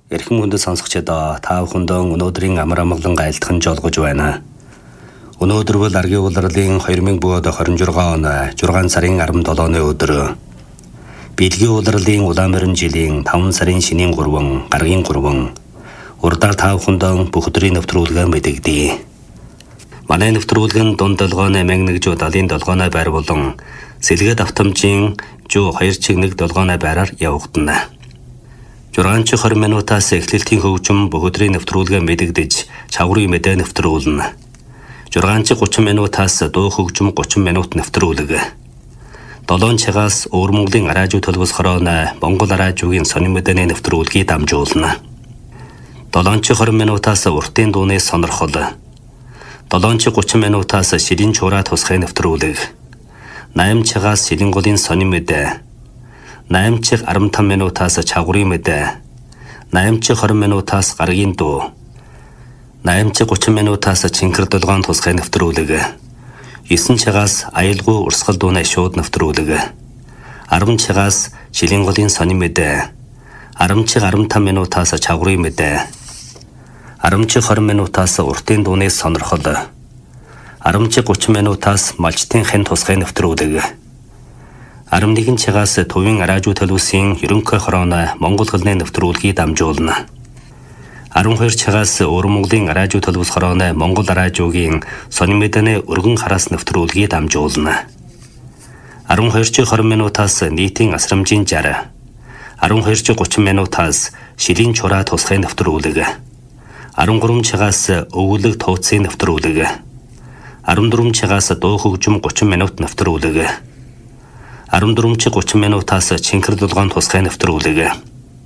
Эрхэм хүндэт сонсогчдоо та бүхэндээ өнөөдрийн амар амгалан айлтхан жолгож байна. Өнөөдөр бол аргийн улирлын 2026 он 6 сарын 17-ны өдөр. Билгийн улирлын улаан жилийн 5 сарын шинийн 3, гаргийн 3. Урдаар та бүхэндээ бүх өдрийн нэвтрүүлгээ мэдэгдэе. Манай нэвтрүүлгэн дунд долгооны 1177 байр болон сэлгээд автомжийн 2 чиг 1 долгооны байраар явагдана. 6-20 минутаас эхлэлтийн хөгжим бүх өдрийн нэвтрүүлгээ мэдэгдэж чаврын мэдээ нэвтрүүлнэ. 6-30 минутаас дуу хөгжим 30 минут нэвтрүүлэг. 7 цагаас Өвөр Монголын радио төлбөс хорооны Монгол радиогийн сонин мэдээний нэвтрүүлгийг дамжуулна. 7-20 минутаас уртын дууны сонирхол. 7-30 минутаас шилэн чураа тусгай нэвтрүүлэг. 8 цагаас шилэн голын сонин мэдээ. 8-15 минутаас чаврын мэдээ. 8-20 минутаас гаргийн дуу. 8-30 минутаас чинкэр долгоон тусгай нэвтрүүлэг. 9 цагаас аюулгүй урсгал дууны шууд нэвтрүүлэг. 10 цагаас шилэн голын сонин мэдээ. 10-15 минутаас чаврын мэдээ. 10-20 минутаас уртын дууны сонирхол. 10-30 минутаас малчтын хэн тусгай нэвтрүүлэг. 11 цагаас төвийн радио төлөвсөн ерөнхий хорооны Монгол хэлний нэвтрүүлгийг дамжуулна. 12 цагаас Өвөр Монголын радио төлөвс хорооны Монгол радиогийн сонин мэдээний өргөн хараас нэвтрүүлгийг дамжуулна. 12-20 минутаас нийтийн асрамжийн 60. 12-30 минутаас шилэн чураа тусгай нэвтрүүлэг. 13 цагаас өвгөлөг тууцын нэвтрүүлэг. 14 цагаас дуу хөгжим 30 минут нэвтрүүлэг. 14-30 минутаас чинкэр долгоон тусгай нэвтрүүлэг.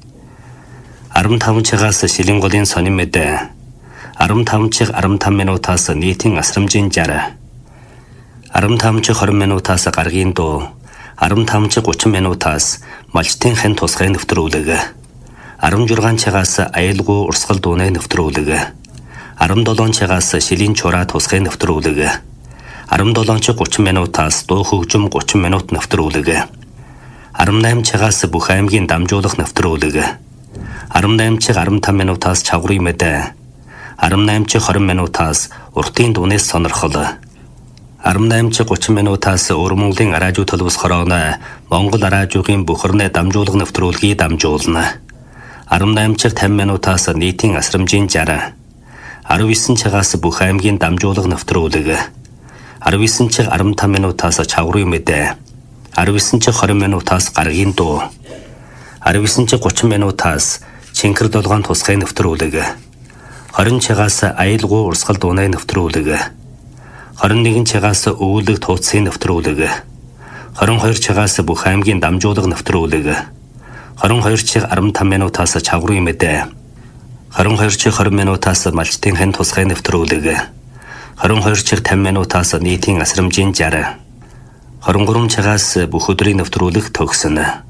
15 цагаас шилэн голын сонин мэдээ. 15-15 минутаас нийтийн асрамжийн 60. 15-20 минутаас гаргийн дуу. 15-30 минутаас малчтын хэн тусгай нэвтрүүлэг. 16 цагаас аюулгүй урсгал дууны нэвтрүүлэг. 17 цагаас шилэн чураа тусгай нэвтрүүлэг. 17-30 минутаас дуу хөгжим 30 минут нэвтрүүлэг. 18 цагаас бүх аймгийн дамжуулах нэвтрүүлэг. 18-15 минутаас чаврын мэдээ. 18-20 минутаас уртын дууны сонирхол. 18-30 минутаас Өвөр Монголын радио төлөвс хорооны Монгол радиогийн бүхэрний дамжуулах нэвтрүүлгийг дамжуулна. 18-50 минутаас нийтийн асрамжийн 60. 19 цагаас бүх аймгийн дамжуулах нэвтрүүлэг. 19-15 минутаас чаврын мэдээ. 19-20 минутаас гаргийн дуу. 19-30 минутаас чинкэр долгоон тусгай нэвтрүүлэг. 20 цагаас аюулгүй урсгал дууны нэвтрүүлэг. 21 цагаас өвгөлөг тууцын нэвтрүүлэг. 22 цагаас бүх аймгийн дамжуулах нэвтрүүлэг. 22-15 минутаас чаврын мэдээ. 22-20 минутаас малчтын хэн тусгай нэвтрүүлэг. 22-50 минутаас нийтийн асрамжийн 60. 23 цагаас бүх өдрийн нэвтрүүлэг төгснө.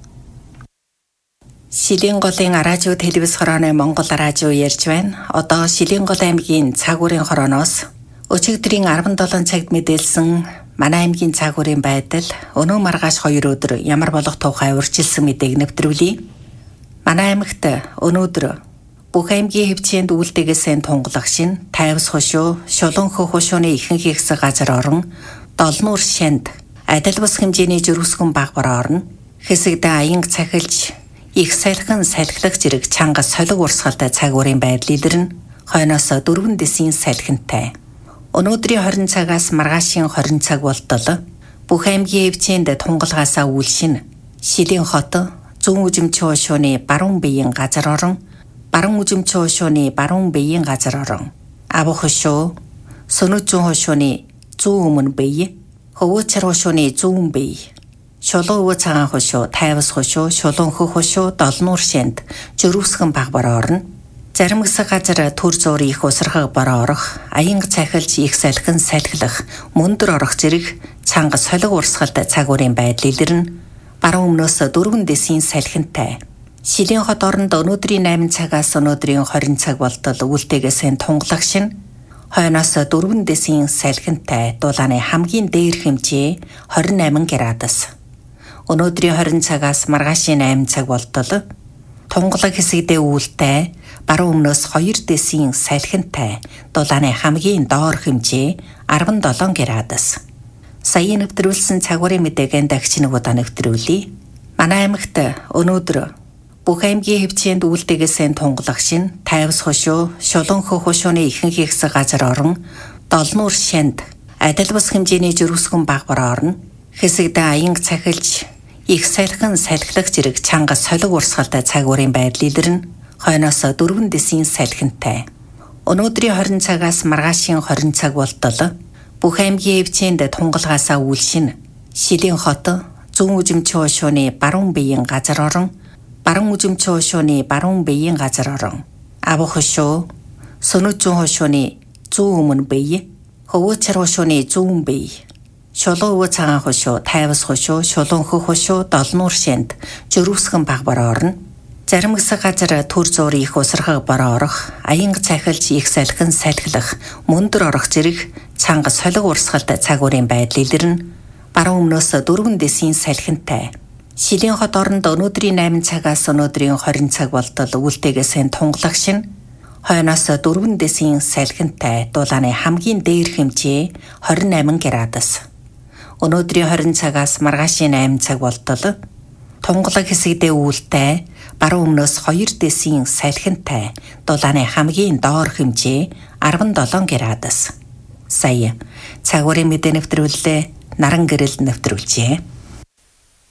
Шилэн голын радио телевиз хорооны Монгол радио ярьж байна. Одоо Шилэн гол аймгийн цагуурийн хорооноос өчигдрийн 17 цагт мэдээлсэн манай аймгийн цагуурийн байдал өнөө маргааш 2 өдөр ямар болох тухай урьдчилсан мэдээг нэвтрүүлье. Манай аймагт өнөөдөр бүх аймгийн хэмжээнд үйлдэгээс тунгалах шин тайвс хошуу, шулуун хөх хошууны ихэнх хэсэг газар орон, долнуур шанд, адил бус хэмжээний жирүүсгэн багбар орно, хэсэгдээ аянг цахилж, их салхин салхилах зэрэг чанга солиг урсгалтай цагуурийн байдал илэрнэ, хойноос 4 дэсийн салхинтай. Өнөөдрийн 20 цагаас маргаашийн 20 цаг болтол бүх аймгийн хэмжээнд тунгалгаасаа үйлшин, Шилэн хот, зүүн үзэмчийн хошууны баруун биеийн газар орон, баруун үзэмчийн хошууны баруун биеийн газар орон, Авах хошуу, Сөнөд зүүн хошууны зүүн өмнө бие, Хөвөөцөр хошууны зүүн бие, Шулуун өвөө цагаан хошуу, Тайвас хошуу, Шулуун хөх хошуу, Долнуур шанд, жирүүсгэн багбар орно. Зарим хэсэг газар төр зуур их усрахаг бороо орох, аянг цахилж их салхин салхилах, мөндөр орох зэрэг цанга солиг урсгалтай цагуурийн байдал илэрнэ. Баруун өмнөөс 4 дэсийн салхинтай. Шилэн хот оронд өнөөдрийн 8 цагаас өнөөдрийн 20 цаг болтол үйлдэгээс тунгалах шин, хойноос 4 дэсийн салхинтай дулааны хамгийн дээр хэмжээ 28 градус. Өнөөдрийн 20 цагаас маргаашийн 8 цаг болтол Тунгалаг хэсэгдээ үүлтэй баруун өмнөөс 2 дээсийн салхинтай дулааны хамгийн доор хэмжээ 17 градус. Сая нэвтрүүлсэн цагуурын мэдээгээ дахиж нэг удаа нэвтрүүлье. Манай аймагт өнөөдөр бүх аймгийн хэмжээнд үүлдэгээсээ тунгалаг шин, тайвс хошуу, шулуун хөх хошууны ихэнх хэсэг газар орон, долнуур шанд, адил бус хэмжээний жирүүсгэн багбар орно. Хэсэгдээ аянг цахилж, их салхин салхилах зэрэг чанга солиг урсгалтай цагуурын байдал илэрнэ. Хойноос 4 дэсийн салхинтай. Өнөөдрийн 20 цагаас маргаашийн 20 цаг болтол бүх аймгийн хэмжээнд тунгалгаасаа үйлшин, Шилийн хот, зүүн үзэмчин хошууны баруун биеийн газар орон, баруун үзэмчин хошууны баруун биеийн газар орон, Авах хошуу, Сөнөд зүүн хошууны зүүн өмнө бие, Хөвөөчар хошууны зүүн бие, Шулуун өвөө цагаан хошуу, Тайвас хошуу, Шулуун хөх хошуу, Долнуур шанд, Жирүүсгэн багбар орно. Зарим хэсэг газар төр зуур их усрахаг бороо орох, аянг цахилж их салхин салхилах, мөндөр орох зэрэг цанга солиг урсгалтай цагуурын байдал илэрнэ. Баруун өмнөөс 4 дэсийн салхинтай. Шилийн хот оронд өнөөдрийн 8 цагаас өнөөдрийн 20 цаг болтол үүлтэйгээсээ тунгалаг шин, хойноос 4 дэсийн салхинтай дулааны хамгийн дээр хэмжээ 28 градус. Өнөөдрийн 20 цагаас маргаашийн 8 цаг болтол тунгалаг хэсэгдээ үүлтэй баруун өмнөөс 2 дэсийн салхинтай дулааны хамгийн доор хэмжээ 17 градус. Сая цагуурын мэдээ нэвтрүүлэлээ Наран гэрэл нэвтрүүлжээ.